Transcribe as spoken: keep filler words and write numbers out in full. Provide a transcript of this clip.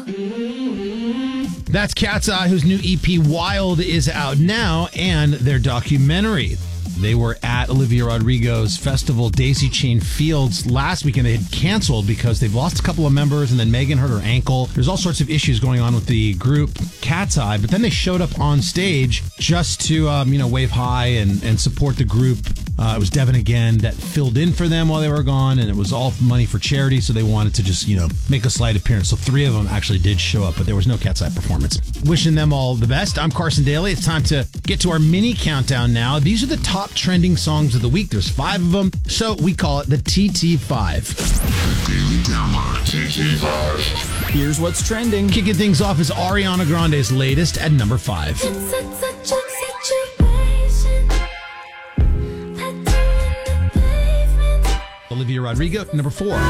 That's Cat's Eye, whose new E P Wild is out now, and their documentary. They were at Olivia Rodrigo's festival, Daisy Chain Fields, last weekend. They had canceled because they've lost a couple of members, and then Megan hurt her ankle. There's all sorts of issues going on with the group Cat's Eye, but then they showed up on stage just to, um, you know, wave hi and, and support the group. Uh, it was Devin again that filled in for them while they were gone, and it was all money for charity, so they wanted to just, you know, make a slight appearance. So three of them actually did show up, but there was no Cat's Eye performance. Wishing them all the best. I'm Carson Daly. It's time to get to our mini countdown now. These are the top trending songs of the week. There's five of them, so we call it the T T five. Daily Download T T five. Here's what's trending. Kicking things off is Ariana Grande's latest at number five. It's such, such a situation that you're in the pavement. Olivia Rodrigo, number four.